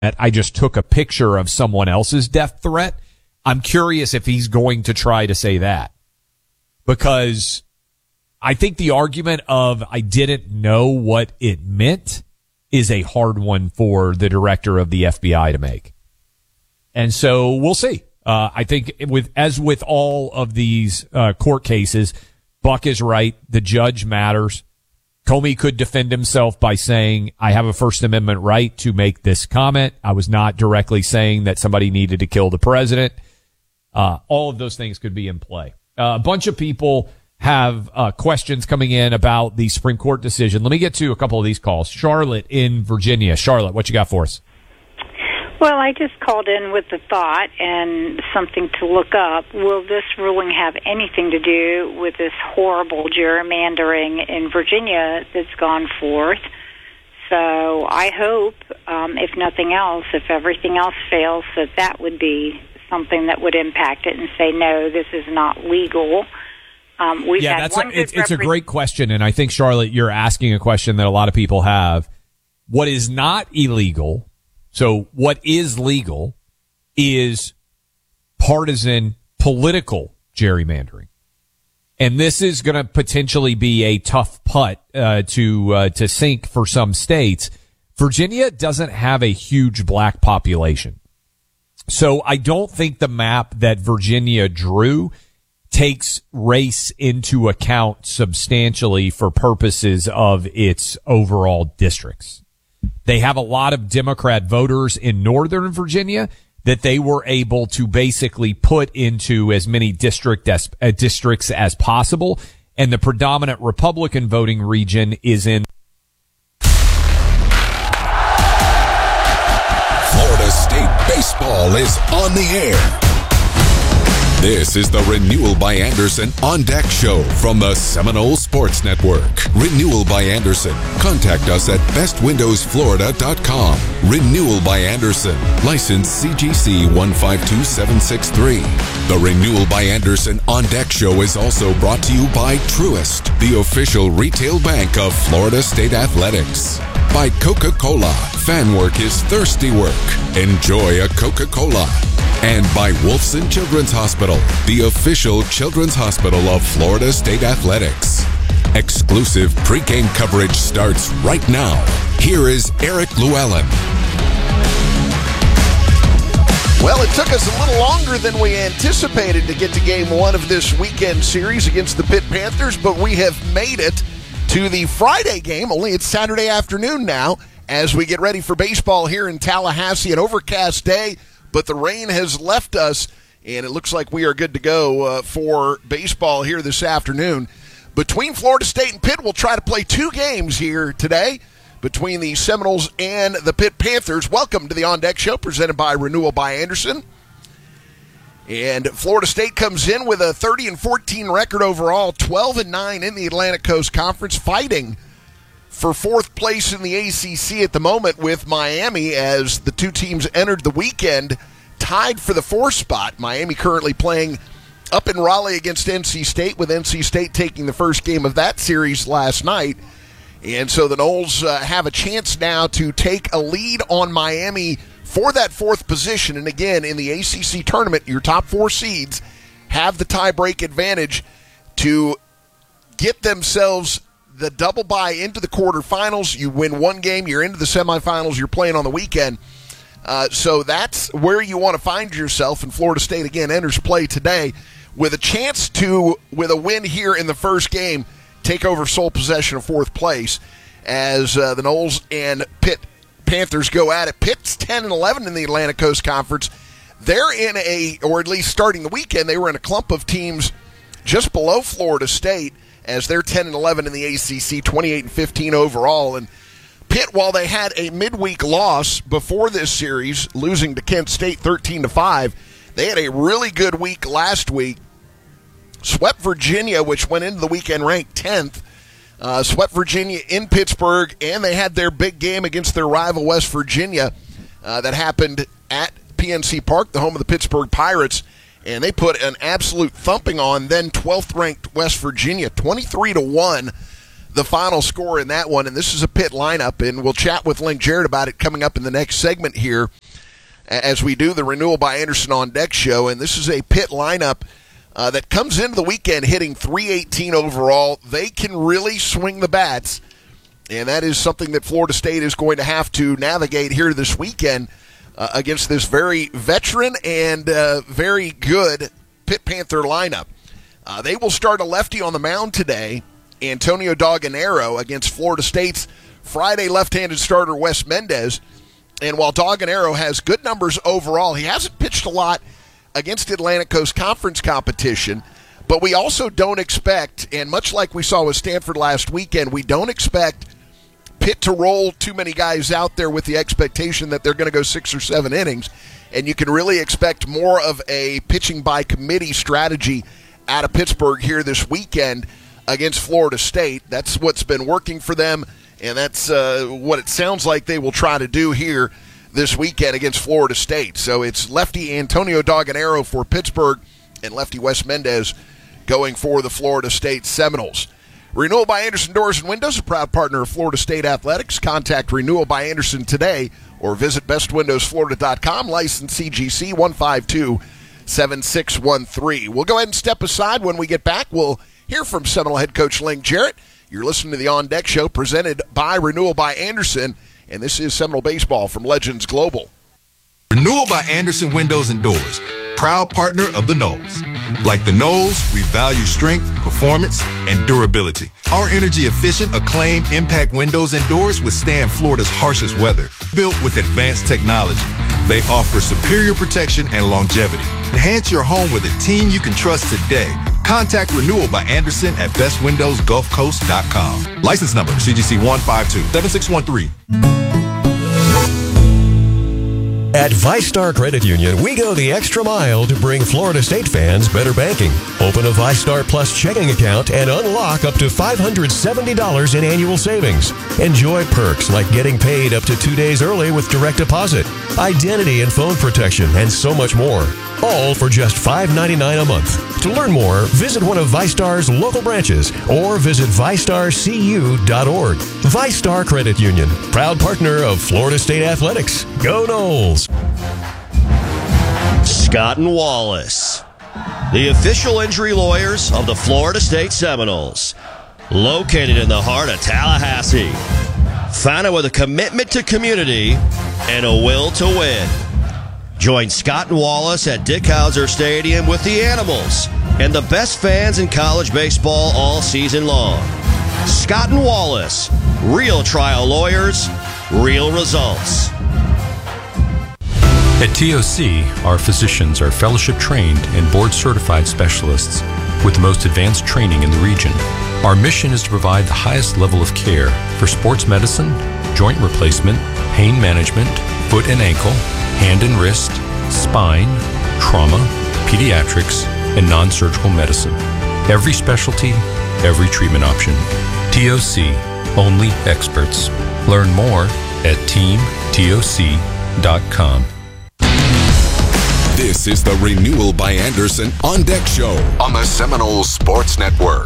I just took a picture of someone else's death threat. I'm curious if he's going to try to say that, because I think the argument of I didn't know what it meant is a hard one for the director of the FBI to make. And so we'll see. I think as with all of these court cases, Buck is right. The judge matters. Comey could defend himself by saying, I have a First Amendment right to make this comment. I was not directly saying that somebody needed to kill the president. All of those things could be in play. A bunch of people have questions coming in about the Supreme Court decision. Let me get to a couple of these calls. Charlotte in Virginia. Charlotte, what you got for us? Well, I just called in with the thought and something to look up. Will this ruling have anything to do with this horrible gerrymandering in Virginia that's gone forth? So I hope, if nothing else, if everything else fails, that would be something that would impact it and say, no, this is not legal. It's a great question, and I think, Charlotte, you're asking a question that a lot of people have. What is not illegal, so what is legal, is partisan political gerrymandering. And this is going to potentially be a tough putt to sink for some states. Virginia doesn't have a huge black population. So I don't think the map that Virginia drew takes race into account substantially for purposes of its overall districts. They have a lot of Democrat voters in Northern Virginia that they were able to basically put into as many districts as possible. And the predominant Republican voting region is in Florida State baseball is on the air. This is the Renewal by Anderson On Deck show from the Seminole Sports Network. Renewal by Anderson. Contact us at bestwindowsflorida.com. Renewal by Anderson. License CGC 152763. The Renewal by Anderson On Deck show is also brought to you by Truist, the official retail bank of Florida State Athletics. By Coca-Cola. Fan work is thirsty work. Enjoy a Coca-Cola. And by Wolfson Children's Hospital, the official children's hospital of Florida State Athletics. Exclusive pregame coverage starts right now. Here is Eric Llewellyn. Well, it took us a little longer than we anticipated to get to game one of this weekend series against the Pitt Panthers, but we have made it to the Friday game, only it's Saturday afternoon now, as we get ready for baseball here in Tallahassee. An overcast day, but the rain has left us, and it looks like we are good to go for baseball here this afternoon. Between Florida State and Pitt, we'll try to play two games here today between the Seminoles and the Pitt Panthers. Welcome to the On Deck Show, presented by Renewal by Anderson. And Florida State comes in with a 30-14 record overall, 12-9 in the Atlantic Coast Conference, fighting for fourth place in the ACC at the moment with Miami, as the two teams entered the weekend tied for the fourth spot. Miami currently playing up in Raleigh against NC State, with NC State taking the first game of that series last night. And so the Noles have a chance now to take a lead on Miami for that fourth position. And again, in the ACC tournament, your top four seeds have the tie-break advantage to get themselves the double bye into the quarterfinals. You win one game, you're into the semifinals, you're playing on the weekend. So that's where you want to find yourself. And Florida State, again, enters play today with a chance to, with a win here in the first game, take over sole possession of fourth place as the Noles and Pitt Panthers go at it. Pitt's 10-11 in the Atlantic Coast Conference. They're in or at least starting the weekend, they were in a clump of teams just below Florida State, as they're 10-11 in the ACC, 28-15 overall. And Pitt, while they had a midweek loss before this series, losing to Kent State 13-5, they had a really good week last week. Swept Virginia, which went into the weekend ranked 10th. Swept Virginia in Pittsburgh, and they had their big game against their rival West Virginia that happened at PNC Park, the home of the Pittsburgh Pirates. And they put an absolute thumping on then 12th-ranked West Virginia, 23-1. the final score in that one. And this is a Pitt lineup, and we'll chat with Link Jarrett about it coming up in the next segment here as we do the Renewal by Anderson on Deck show. And this is a Pitt lineup that comes into the weekend hitting .318 overall. They can really swing the bats, and that is something that Florida State is going to have to navigate here this weekend against this very veteran and very good Pitt Panther lineup. They will start a lefty on the mound today, Antonio Daganero, against Florida State's Friday left-handed starter Wes Mendez. And while Daganero has good numbers overall, he hasn't pitched a lot against Atlantic Coast Conference competition, but we also don't expect, and much like we saw with Stanford last weekend, we don't expect Pitt to roll too many guys out there with the expectation that they're going to go 6 or 7 innings, and you can really expect more of a pitching by committee strategy out of Pittsburgh here this weekend against Florida State. That's what's been working for them, and that's what it sounds like they will try to do here this weekend against Florida State. So it's lefty Antonio Daganero for Pittsburgh and lefty Wes Mendez going for the Florida State Seminoles. Renewal by Anderson Doors and Windows, a proud partner of Florida State Athletics. Contact Renewal by Anderson today or visit bestwindowsflorida.com, license CGC 1527613. We'll go ahead and step aside. When we get back, we'll hear from Seminole head coach Link Jarrett. You're listening to the On Deck Show presented by Renewal by Anderson, and this is Seminole Baseball from Legends Global. Renewal by Anderson Windows and Doors, proud partner of the Knolls. Like the Knolls, we value strength, performance, and durability. Our energy-efficient, acclaimed impact windows and doors withstand Florida's harshest weather. Built with advanced technology, they offer superior protection and longevity. Enhance your home with a team you can trust today. Contact Renewal by Anderson at bestwindowsgulfcoast.com. License number CGC 1527613. At VyStar Credit Union, we go the extra mile to bring Florida State fans better banking. Open a VyStar Plus checking account and unlock up to $570 in annual savings. Enjoy perks like getting paid up to 2 days early with direct deposit, identity and phone protection, and so much more. All for just $5.99 a month. To learn more, visit one of VyStar's local branches or visit VyStarCU.org. VyStar Credit Union, proud partner of Florida State Athletics. Go Noles! Scott and Wallace, the official injury lawyers of the Florida State Seminoles. Located in the heart of Tallahassee. Founded with a commitment to community and a will to win. Join Scott and Wallace at Dick Howser Stadium with the Animals and the best fans in college baseball all season long. Scott and Wallace, real trial lawyers, real results. At TOC, our physicians are fellowship-trained and board-certified specialists with the most advanced training in the region. Our mission is to provide the highest level of care for sports medicine, joint replacement, pain management, foot and ankle, hand and wrist, spine, trauma, pediatrics, and non-surgical medicine. Every specialty, every treatment option. TOC, only experts. Learn more at teamtoc.com. This is the Renewal by Anderson On Deck Show on the Seminole Sports Network.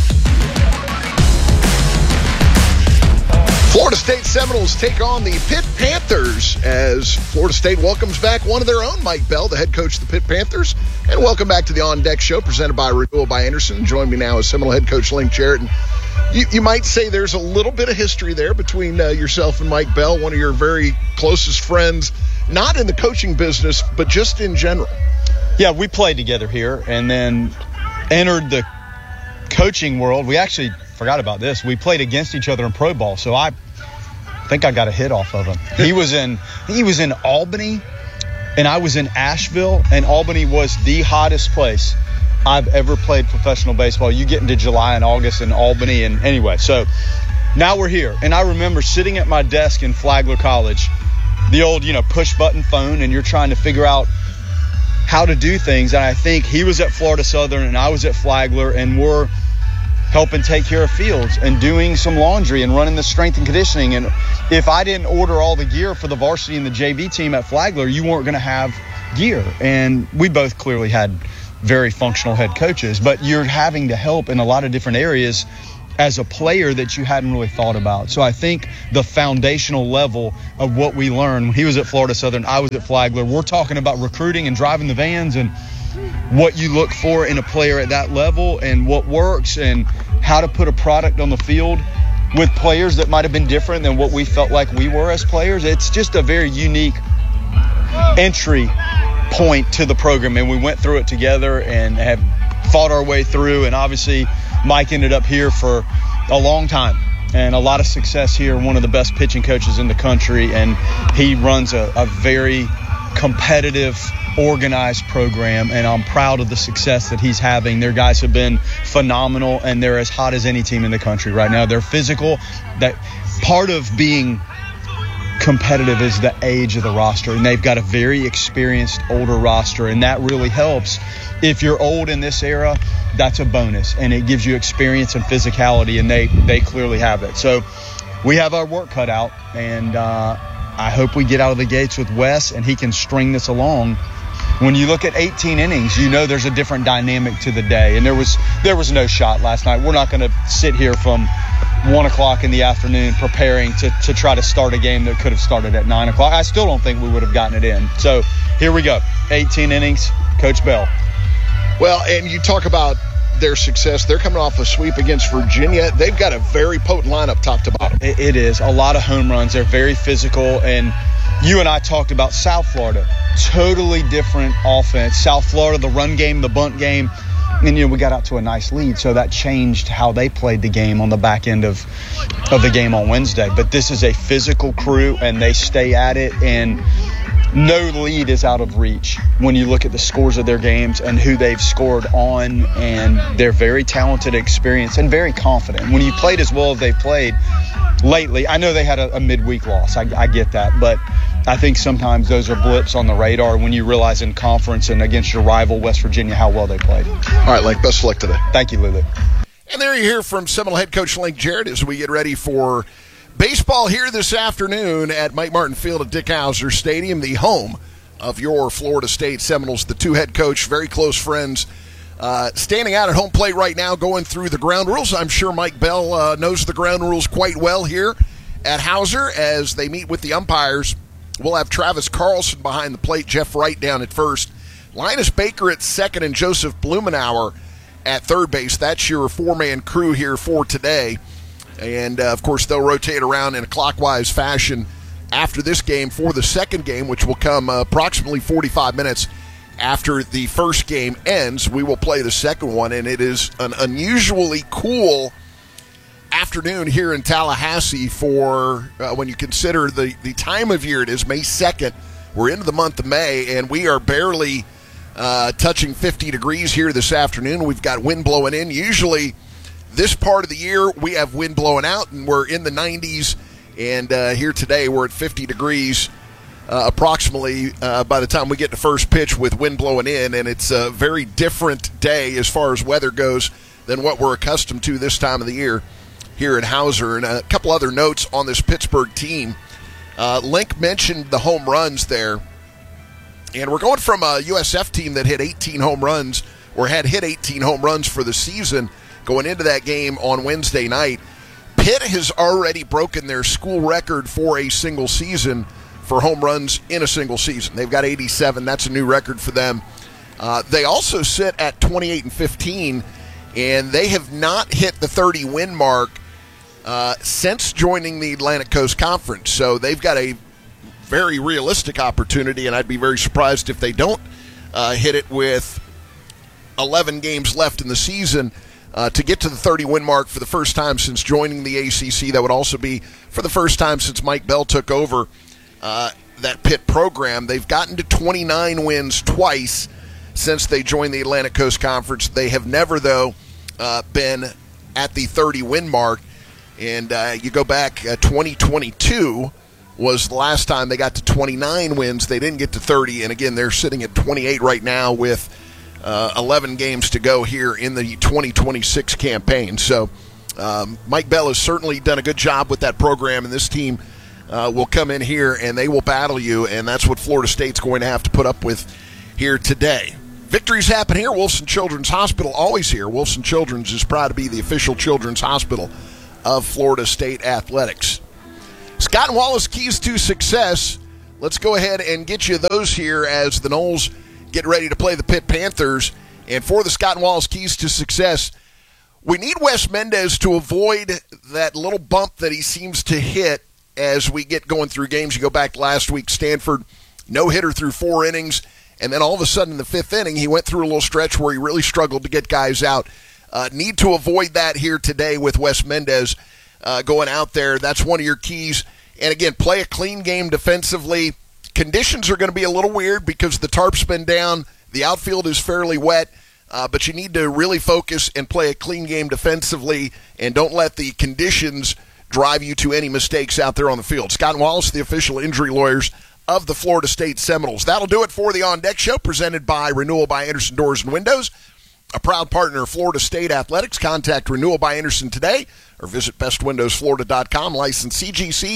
Florida State Seminoles take on the Pitt Panthers as Florida State welcomes back one of their own, Mike Bell, the head coach of the Pitt Panthers. And welcome back to the On Deck Show presented by Renewal by Anderson. Join me now is Seminole head coach Link Jarrett. And you might say there's a little bit of history there between yourself and Mike Bell, one of your very closest friends, not in the coaching business, but just in general. Yeah, we played together here and then entered the coaching world. We actually forgot about this. We played against each other in pro ball, so I think I got a hit off of him. He was in Albany, and I was in Asheville, and Albany was the hottest place I've ever played professional baseball. You get into July and August in Albany, and anyway, so now we're here. And I remember sitting at my desk in Flagler College, the old, push button phone, and you're trying to figure out how to do things. And I think he was at Florida Southern and I was at Flagler, and we're helping take care of fields and doing some laundry and running the strength and conditioning. And if I didn't order all the gear for the varsity and the JV team at Flagler, you weren't going to have gear. And we both clearly had very functional head coaches, but you're having to help in a lot of different areas as a player that you hadn't really thought about. So I think the foundational level of what we learned when he was at Florida Southern, I was at Flagler, we're talking about recruiting and driving the vans and what you look for in a player at that level and what works and how to put a product on the field with players that might have been different than what we felt like we were as players. It's just a very unique entry point to the program, and we went through it together and have fought our way through. And obviously Mike ended up here for a long time and a lot of success here, one of the best pitching coaches in the country, and he runs a very competitive, organized program, and I'm proud of the success that he's having. Their guys have been phenomenal, and they're as hot as any team in the country right now. They're physical. That part of being competitive is the age of the roster, and they've got a very experienced older roster, and that really helps. If you're old in this era, that's a bonus, and it gives you experience and physicality, and they clearly have it. So we have our work cut out, and I hope we get out of the gates with Wes and he can string this along. When you look at 18 innings, you know there's a different dynamic to the day, and there was no shot last night. We're not going to sit here from 1 o'clock in the afternoon preparing to try to start a game that could have started at 9 o'clock. I still don't think we would have gotten it in. So here we go. 18 innings, Coach Bell. Well, and you talk about their success. They're coming off a sweep against Virginia. They've got a very potent lineup top to bottom. It is. A lot of home runs. They're very physical. And you and I talked about South Florida. Totally different offense. South Florida, the run game, the bunt game. And, we got out to a nice lead, so that changed how they played the game on the back end of the game on Wednesday. But this is a physical crew, and they stay at it, and no lead is out of reach when you look at the scores of their games and who they've scored on, and they're very talented, experienced, and very confident. When you played as well as they've played lately, I know they had a midweek loss. I get that, but I think sometimes those are blips on the radar when you realize in conference and against your rival, West Virginia, how well they played. All right, Link, best of luck today. Thank you, Lulu. And there you hear from Seminole head coach Link Jarrett as we get ready for baseball here this afternoon at Mike Martin Field at Dick Howser Stadium, the home of your Florida State Seminoles. The two head coach, very close friends, standing out at home plate right now, going through the ground rules. I'm sure Mike Bell knows the ground rules quite well here at Howser as they meet with the umpires. We'll have Travis Carlson behind the plate, Jeff Wright down at first, Linus Baker at second, and Joseph Blumenauer at third base. That's your four-man crew here for today. And, of course, they'll rotate around in a clockwise fashion after this game for the second game, which will come approximately 45 minutes after the first game ends. We will play the second one, and it is an unusually cool afternoon here in Tallahassee for when you consider the time of year. It is May 2nd. We're into the month of May, and we are barely touching 50 degrees here this afternoon. We've got wind blowing in. Usually this part of the year we have wind blowing out, and we're in the 90s, and here today we're at 50 degrees approximately by the time we get to first pitch with wind blowing in, and it's a very different day as far as weather goes than what we're accustomed to this time of the year here at Howser. And a couple other notes on this Pittsburgh team. Link mentioned the home runs there, and we're going from a USF team that hit 18 home runs, or had hit 18 home runs for the season going into that game on Wednesday night. Pitt has already broken their school record for a single season for home runs in a single season. They've got 87. That's a new record for them. They also sit at 28-15, and they have not hit the 30-win mark since joining the Atlantic Coast Conference. So they've got a very realistic opportunity, and I'd be very surprised if they don't hit it with 11 games left in the season to get to the 30-win mark for the first time since joining the ACC. That would also be for the first time since Mike Bell took over that Pitt program. They've gotten to 29 wins twice since they joined the Atlantic Coast Conference. They have never, though, been at the 30-win mark. And you go back, 2022 was the last time they got to 29 wins. They didn't get to 30. And, again, they're sitting at 28 right now with 11 games to go here in the 2026 campaign. So Mike Bell has certainly done a good job with that program, and this team will come in here and they will battle you, and that's what Florida State's going to have to put up with here today. Victories happen here. Wolfson Children's Hospital, always here. Wolfson Children's is proud to be the official children's hospital of Florida State Athletics. Scott and Wallace, keys to success. Let's go ahead and get you those here as the Noles get ready to play the Pitt Panthers. And for the Scott and Wallace keys to success, we need Wes Mendez to avoid that little bump that he seems to hit as we get going through games. You go back to last week, Stanford, no-hitter through 4 innings, and then all of a sudden in the 5th inning, he went through a little stretch where he really struggled to get guys out. Need to avoid that here today with Wes Mendez going out there. That's one of your keys. And again, play a clean game defensively. Conditions are going to be a little weird because the tarp's been down. The outfield is fairly wet. But you need to really focus and play a clean game defensively, and don't let the conditions drive you to any mistakes out there on the field. Scott and Wallace, the official injury lawyers of the Florida State Seminoles. That'll do it for the On Deck Show, presented by Renewal by Andersen Doors and Windows, a proud partner of Florida State Athletics. Contact Renewal by Andersen today or visit bestwindowsflorida.com. License CGC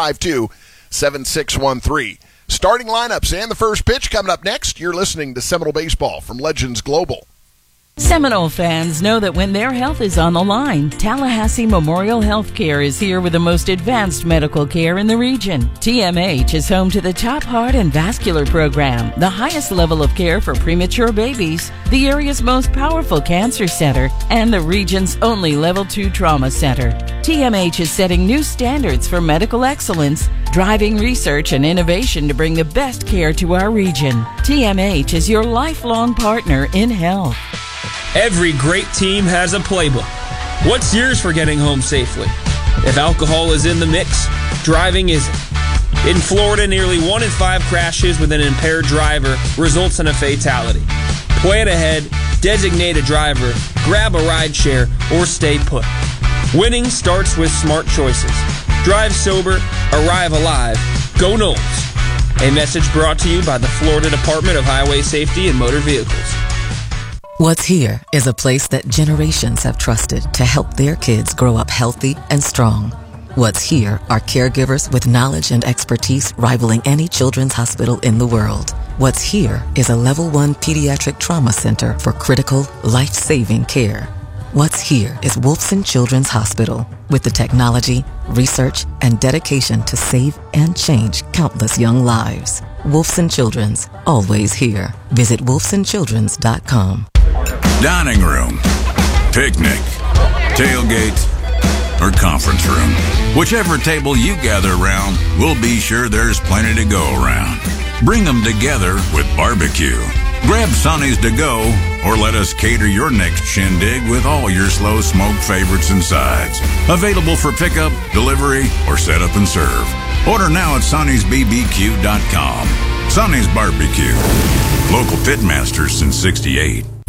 1527613. Starting lineups and the first pitch coming up next. You're listening to Seminole Baseball from Legends Global. Seminole fans know that when their health is on the line, Tallahassee Memorial Healthcare is here with the most advanced medical care in the region. TMH is home to the top heart and vascular program, the highest level of care for premature babies, the area's most powerful cancer center, and the region's only Level 2 trauma center. TMH is setting new standards for medical excellence, driving research and innovation to bring the best care to our region. TMH is your lifelong partner in health. Every great team has a playbook. What's yours for getting home safely? If alcohol is in the mix, driving isn't. In Florida, nearly 1 in 5 crashes with an impaired driver results in a fatality. Plan ahead, designate a driver, grab a ride share, or stay put. Winning starts with smart choices. Drive sober, arrive alive, go Noles. A message brought to you by the Florida Department of Highway Safety and Motor Vehicles. What's Here is a place that generations have trusted to help their kids grow up healthy and strong. What's Here are caregivers with knowledge and expertise rivaling any children's hospital in the world. What's Here is a Level 1 pediatric trauma center for critical, life-saving care. What's Here is Wolfson Children's Hospital with the technology, research, and dedication to save and change countless young lives. Wolfson Children's, always here. Visit wolfsonchildrens.com. Dining room, picnic, tailgate, or conference room. Whichever table you gather around, we'll be sure there's plenty to go around. Bring them together with barbecue. Grab Sonny's to go, or let us cater your next shindig with all your slow smoke favorites and sides. Available for pickup, delivery, or set up and serve. Order now at Sonny'sBBQ.com. Sonny's Barbecue. Local pitmasters since '68.